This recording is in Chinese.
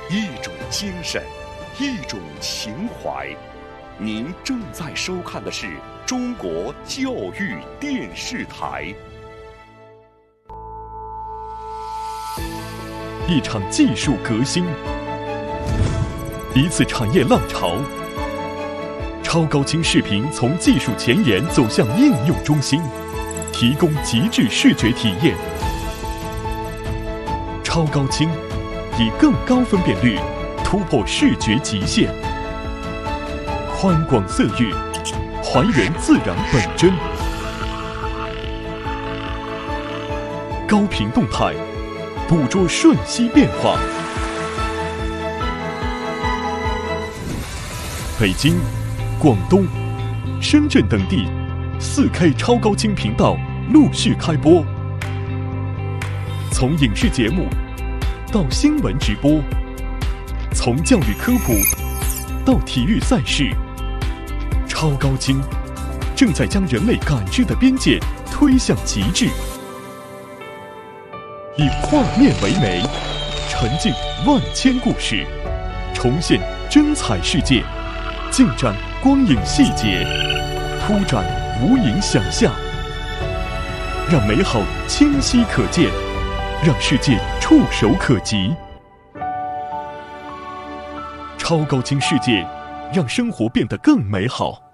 一种精神，一种情怀。您正在收看的是中国教育电视台。 一场技术革新，一次产业浪潮。超高清视频从技术前沿走向应用中心，提供极致视觉体验。超高清以更高分辨率突破视觉极限，宽广色域还原自然本真，高频动态捕捉瞬息变化。北京、广东、深圳等地4K 超高清频道陆续开播，从影视节目到新闻直播，从教育科普到体育赛事，超高清正在将人类感知的边界推向极致。以画面为媒，沉浸万千故事，重现真彩世界，尽展光影细节，铺展无垠想象，让美好清晰可见，让世界触手可及。超高清世界，让生活变得更美好。